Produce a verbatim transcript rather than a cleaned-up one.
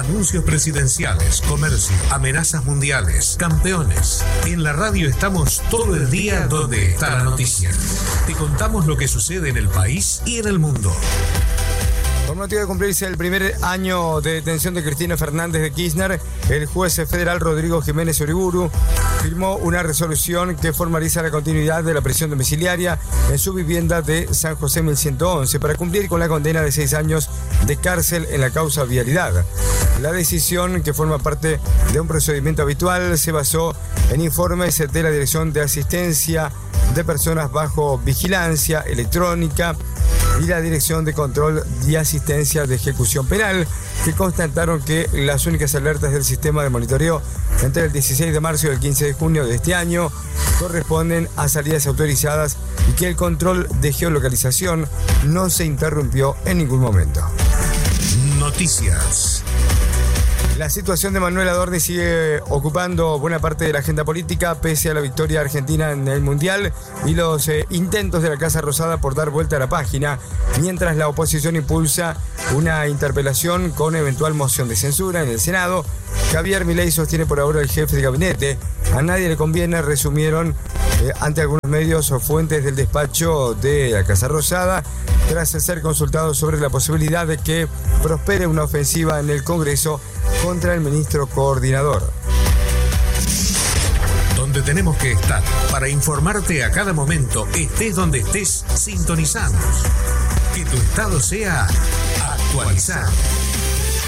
Anuncios presidenciales, comercio, amenazas mundiales, campeones. En la radio estamos todo el día donde está la noticia. Te contamos lo que sucede en el país y en el mundo. Por motivo de cumplirse el primer año de detención de Cristina Fernández de Kirchner, el juez federal Rodrigo Jiménez Uriburu firmó una resolución que formaliza la continuidad de la prisión domiciliaria en su vivienda de San José mil ciento once para cumplir con la condena de seis años de cárcel en la causa vialidad. La decisión, que forma parte de un procedimiento habitual, se basó en informes de la Dirección de Asistencia de Personas bajo Vigilancia Electrónica y la Dirección de Control y Asistencia de Ejecución Penal, que constataron que las únicas alertas del sistema de monitoreo entre el dieciséis de marzo y el quince de junio de este año corresponden a salidas autorizadas y que el control de geolocalización no se interrumpió en ningún momento. Noticias. La situación de Manuel Adorni sigue ocupando buena parte de la agenda política pese a la victoria argentina en el Mundial y los eh, intentos de la Casa Rosada por dar vuelta a la página, mientras la oposición impulsa una interpelación con eventual moción de censura en el Senado. Javier Milei sostiene por ahora el jefe de gabinete. A nadie le conviene, resumieron eh, ante algunos medios o fuentes del despacho de la Casa Rosada, tras ser consultados sobre la posibilidad de que prospere una ofensiva en el Congreso contra el ministro coordinador. Donde tenemos que estar para informarte a cada momento, estés donde estés, sintonizanos. Que tu estado sea actualizado.